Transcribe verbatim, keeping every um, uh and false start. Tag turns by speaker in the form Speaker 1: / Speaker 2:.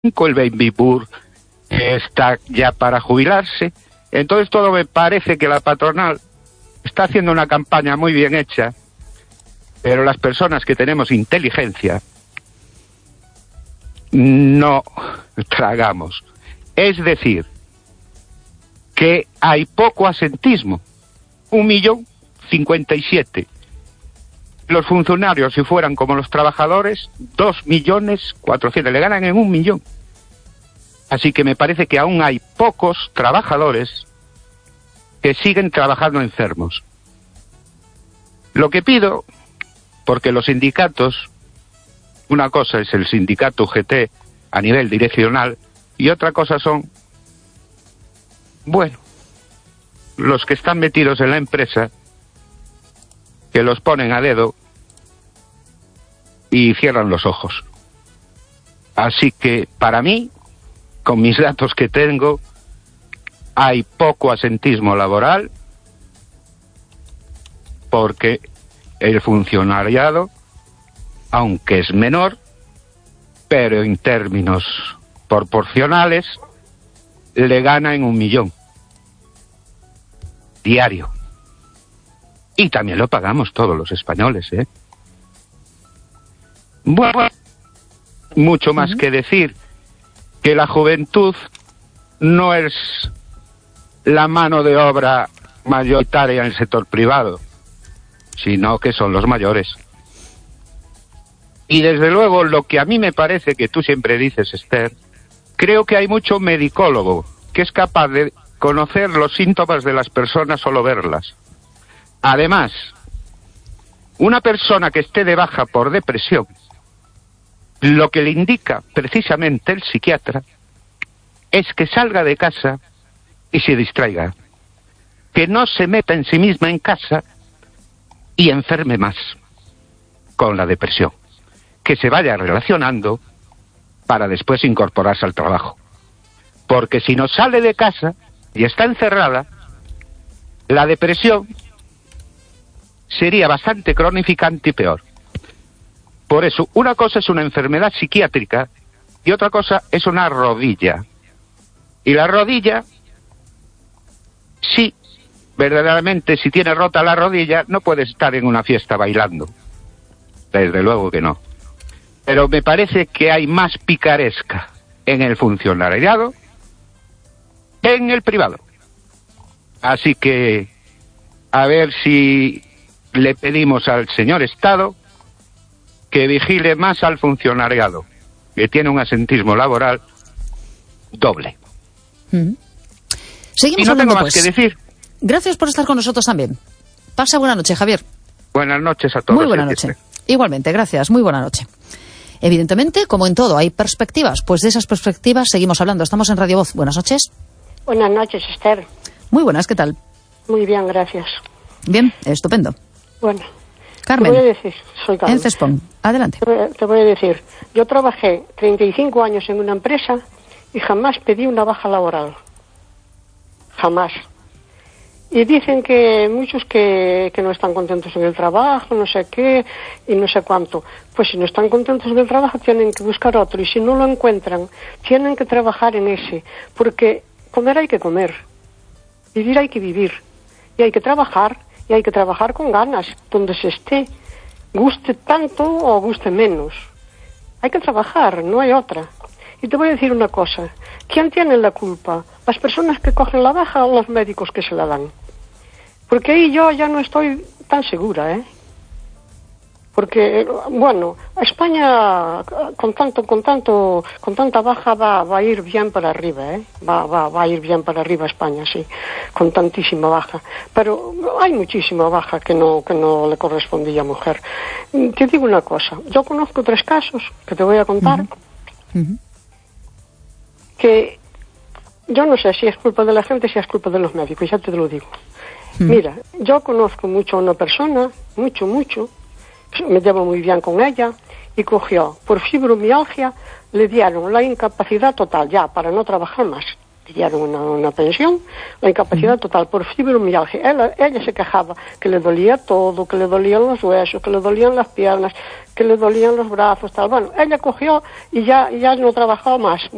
Speaker 1: el baby boom está ya para jubilarse. Entonces todo me parece que la patronal está haciendo una campaña muy bien hecha, pero las personas que tenemos inteligencia no tragamos. Es decir, que hay poco asentismo. Un millón cincuenta y siete. Los funcionarios, si fueran como los trabajadores, dos millones cuatrocientos. Le ganan en un millón. Así que me parece que aún hay pocos trabajadores que siguen trabajando enfermos. Lo que pido, porque los sindicatos, una cosa es el sindicato U G T a nivel direccional y otra cosa son, bueno, los que están metidos en la empresa, que los ponen a dedo y cierran los ojos. Así que, para mí, con mis datos que tengo, hay poco asentismo laboral, porque el funcionariado, aunque es menor, pero en términos proporcionales, le gana en un millón diario. Y también lo pagamos todos los españoles, ¿eh? Bueno, mucho más que decir que la juventud no es la mano de obra mayoritaria en el sector privado, sino que son los mayores. Y desde luego, lo que a mí me parece que tú siempre dices, Esther, creo que hay mucho medicólogo que es capaz de conocer los síntomas de las personas solo verlas. Además, una persona que esté de baja por depresión, lo que le indica precisamente el psiquiatra es que salga de casa y se distraiga, que no se meta en sí misma en casa y enferme más con la depresión, que se vaya relacionando para después incorporarse al trabajo. Porque si no sale de casa y está encerrada, la depresión sería bastante cronificante y peor. Por eso, una cosa es una enfermedad psiquiátrica y otra cosa es una rodilla. Y la rodilla, sí, verdaderamente, si tienes rota la rodilla, no puedes estar en una fiesta bailando. Desde luego que no. Pero me parece que hay más picaresca en el funcionariado que en el privado. Así que, a ver si le pedimos al señor Estado que vigile más al funcionariado, que tiene un asentismo laboral doble.
Speaker 2: Mm. Seguimos
Speaker 1: y no
Speaker 2: hablando,
Speaker 1: tengo más
Speaker 2: pues.
Speaker 1: que decir.
Speaker 2: Gracias por estar con nosotros también. Pasa buena noche, Javier.
Speaker 1: Buenas noches a todos.
Speaker 2: Muy buena noche. Igualmente, gracias. Muy buena noche. Evidentemente, como en todo, hay perspectivas. Pues de esas perspectivas seguimos hablando. Estamos en Radio Voz. Buenas noches.
Speaker 3: Buenas noches, Esther.
Speaker 2: Muy buenas, ¿qué tal?
Speaker 3: Muy bien, gracias.
Speaker 2: Bien, estupendo.
Speaker 3: Bueno,
Speaker 2: Carmen,
Speaker 3: te voy a decir, soy Carmen.
Speaker 2: en Cespón, adelante.
Speaker 3: Te voy, te voy a decir, yo trabajé treinta y cinco años en una empresa y jamás pedí una baja laboral. Jamás. Y dicen que muchos que, que no están contentos en el trabajo, no sé qué, y no sé cuánto. Pues si no están contentos en el trabajo, tienen que buscar otro. Y si no lo encuentran, tienen que trabajar en ese. Porque comer hay que comer. Vivir hay que vivir. Y hay que trabajar, y hay que trabajar con ganas, donde se esté. Guste tanto o guste menos. Hay que trabajar, no hay otra. Y te voy a decir una cosa. ¿Quién tiene la culpa? ¿Las personas que cogen la baja o los médicos que se la dan? Porque ahí yo ya no estoy tan segura, ¿eh? Porque, bueno, España con tanto, con tanto, con tanta baja va, va a ir bien para arriba, ¿eh? Va, va, va a ir bien para arriba España, sí, con tantísima baja. Pero hay muchísima baja que no, que no le correspondía a mujer. Te digo una cosa, yo conozco tres casos que te voy a contar, uh-huh. Uh-huh. que yo no sé si es culpa de la gente, si es culpa de los médicos, ya te lo digo. Uh-huh. Mira, yo conozco mucho a una persona, mucho, mucho, me llevo muy bien con ella, y cogió, por fibromialgia, le dieron la incapacidad total, ya, para no trabajar más. Le dieron una, una pensión, la incapacidad total por fibromialgia. Ella, ella se quejaba que le dolía todo, que le dolían los huesos, que le dolían las piernas, que le dolían los brazos, tal. Bueno, ella cogió y ya, ya no trabajó más.